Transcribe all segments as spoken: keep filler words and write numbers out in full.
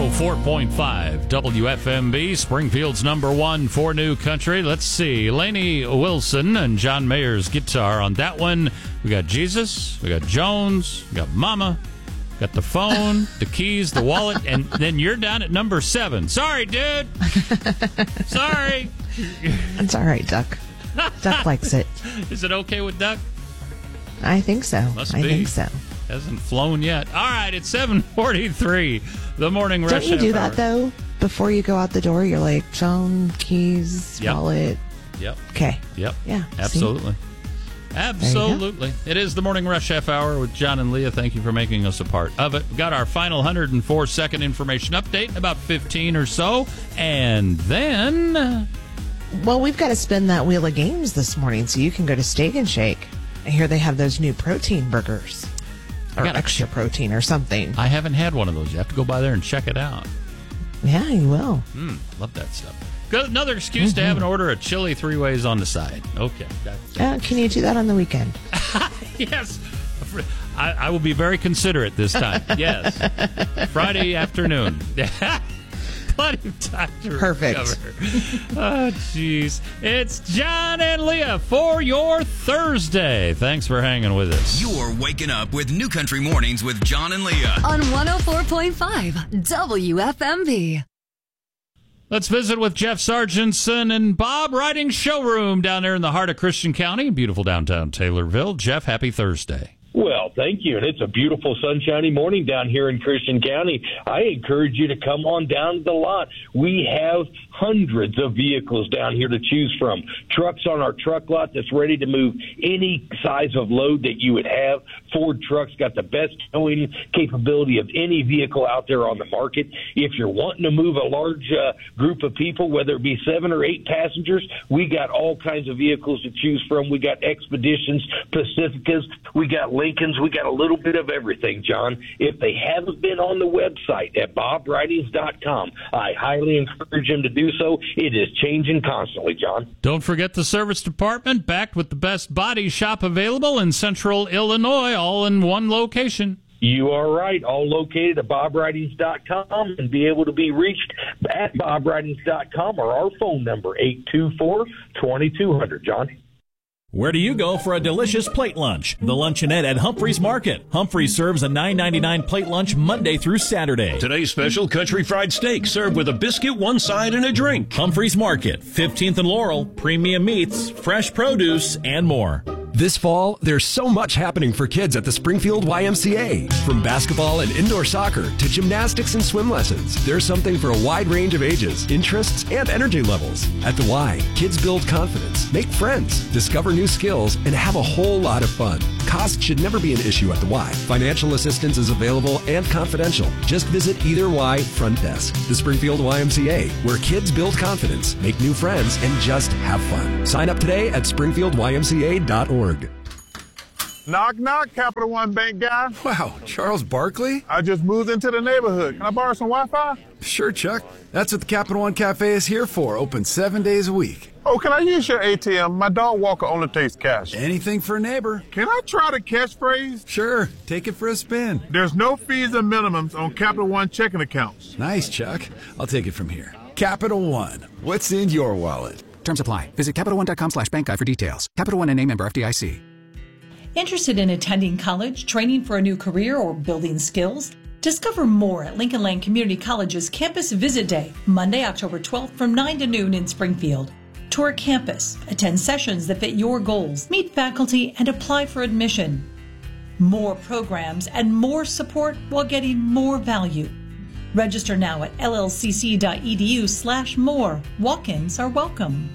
oh four point five W F M B, Springfield's number one for New Country. Let's see. Lainey Wilson and John Mayer's guitar on that one. We got Jesus, we got Jones, we got Mama, got the phone, the keys, the wallet, and then you're down at number seven. Sorry, dude. Sorry. It's all right, Duck. Duck likes it. Is it okay with Duck? I think so. Must I be. think so. Hasn't flown yet. All right, it's seven forty-three. The morning rush. Don't you do hour. that, though? Before you go out the door, you're like, phone, keys, Yep. wallet. Yep. Okay. Yep. Yeah. Absolutely. See? Absolutely. It is the morning rush half hour with John and Leah. Thank you for making us a part of it. We've got our final one hundred four second information update in about fifteen or so. And then... Well, we've got to spin that wheel of games this morning so you can go to Steak and Shake. I hear they have those new protein burgers. Or I got extra protein or something. I haven't had one of those. You have to go by there and check it out. Yeah, you will. Mm, love that stuff. Good, another excuse mm-hmm. to have an order of chili three ways on the side. Okay. Uh, can you do that on the weekend? Yes. I, I will be very considerate this time. Yes. Friday afternoon. Plenty of time to Perfect. recover. Oh, jeez. It's John and Leah for your Thursday. Thanks for hanging with us. You're waking up with New Country Mornings with John and Leah on one oh four point five W F M B. Let's visit with Jeff Sargentson and Bob Riding Showroom down there in the heart of Christian County, beautiful downtown Taylorville. Jeff, happy Thursday. Well, thank you. And it's a beautiful sunshiny morning down here in Christian County. I encourage you to come on down to the lot. We have hundreds of vehicles down here to choose from. Trucks on our truck lot that's ready to move any size of load that you would have. Ford trucks got the best towing capability of any vehicle out there on the market. If you're wanting to move a large uh, group of people, whether it be seven or eight passengers, we got all kinds of vehicles to choose from. We got Expeditions, Pacificas, we got Lincolns, we got a little bit of everything, John. If they haven't been on the website at bob ridings dot com, I highly encourage them to do so. It is changing constantly, John. Don't forget the service department, backed with the best body shop available in central Illinois, all in one location. You are right, all located at bob ridings dot com and be able to be reached at bob ridings dot com or our phone number, eight two four, two two zero zero, John. Where do you go for a delicious plate lunch? The Luncheonette at Humphreys Market. Humphreys serves a nine ninety-nine plate lunch Monday through Saturday. Today's special country fried steak served with a biscuit, one side, and a drink. Humphreys Market, fifteenth and Laurel, premium meats, fresh produce, and more. This fall, there's so much happening for kids at the Springfield Y M C A. From basketball and indoor soccer to gymnastics and swim lessons, there's something for a wide range of ages, interests, and energy levels. At the Y, kids build confidence, make friends, discover new skills, and have a whole lot of fun. Cost should never be an issue at the Y. Financial assistance is available and confidential. Just visit either Y front desk. The Springfield Y M C A, where kids build confidence, make new friends, and just have fun. Sign up today at springfield y m c a dot org. Knock, knock, Capital One Bank guy. Wow, Charles Barkley? I just moved into the neighborhood. Can I borrow some Wi-Fi? Sure, Chuck. That's what the Capital One Cafe is here for, open seven days a week. Oh, can I use your A T M? My dog walker only takes cash. Anything for a neighbor. Can I try the catchphrase? Sure, take it for a spin. There's no fees and minimums on Capital One checking accounts. Nice, Chuck. I'll take it from here. Capital One. What's in your wallet? Terms apply. Visit Capital One dot com slash bank guide for details. Capital One N A member F D I C. Interested in attending college, training for a new career, or building skills? Discover more at Lincoln Land Community College's Campus Visit Day, Monday, October twelfth from nine to noon in Springfield. Tour campus, attend sessions that fit your goals, meet faculty, and apply for admission. More programs and more support while getting more value. Register now at l l c c dot e d u slash more. Walk-ins are welcome.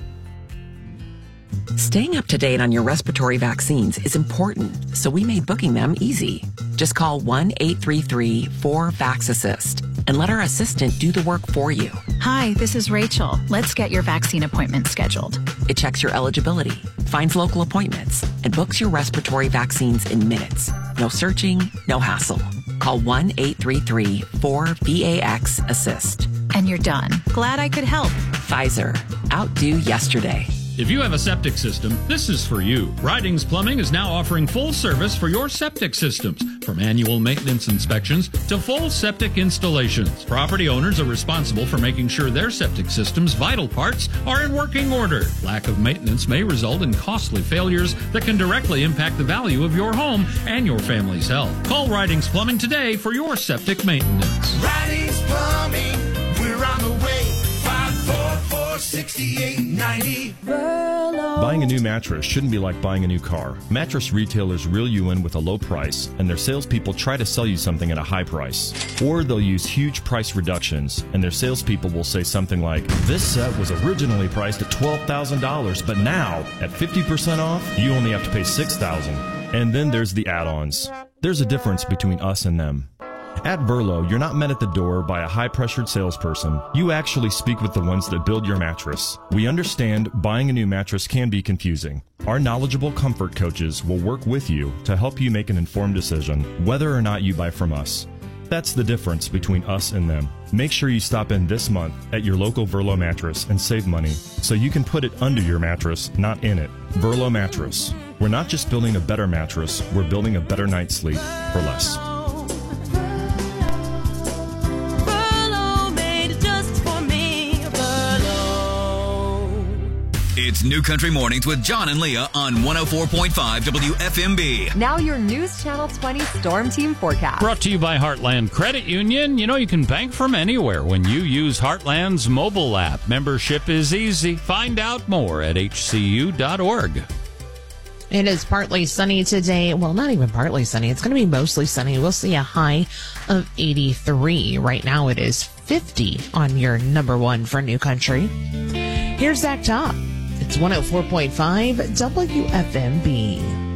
Staying up to date on your respiratory vaccines is important, so we made booking them easy. Just call one eight three three four vax assist and let our assistant do the work for you. Hi, this is Rachel. Let's get your vaccine appointment scheduled. It checks your eligibility, finds local appointments, and books your respiratory vaccines in minutes. No searching, no hassle. Call one eight three three four V A X assist. And you're done. Glad I could help. Pfizer. Outdo yesterday. If you have a septic system, this is for you. Ridings Plumbing is now offering full service for your septic systems, from annual maintenance inspections to full septic installations. Property owners are responsible for making sure their septic system's vital parts are in working order. Lack of maintenance may result in costly failures that can directly impact the value of your home and your family's health. Call Ridings Plumbing today for your septic maintenance. Ridings Plumbing, we're on the way. five four four, six eight nine zero. Buying a new mattress shouldn't be like buying a new car. Mattress retailers reel you in with a low price, and their salespeople try to sell you something at a high price. Or they'll use huge price reductions, and their salespeople will say something like, "This set was originally priced at twelve thousand dollars, but now, at fifty percent off, you only have to pay six thousand dollars. And then there's the add-ons. There's a difference between us and them. At Verlo, you're not met at the door by a high-pressured salesperson. You actually speak with the ones that build your mattress. We understand buying a new mattress can be confusing. Our knowledgeable comfort coaches will work with you to help you make an informed decision, whether or not you buy from us. That's the difference between us and them. Make sure you stop in this month at your local Verlo mattress and save money so you can put it under your mattress, not in it. Verlo Mattress. We're not just building a better mattress, we're building a better night's sleep for less. It's New Country Mornings with John and Leah on one oh four point five W F M B. Now your News Channel twenty Storm Team forecast. Brought to you by Heartland Credit Union. You know, you can bank from anywhere when you use Heartland's mobile app. Membership is easy. Find out more at H C U dot org. It is partly sunny today. Well, not even partly sunny. It's going to be mostly sunny. We'll see a high of eighty-three. Right now it is fifty on your number one for New Country. Here's Zach Top. It's one oh four point five W F M B.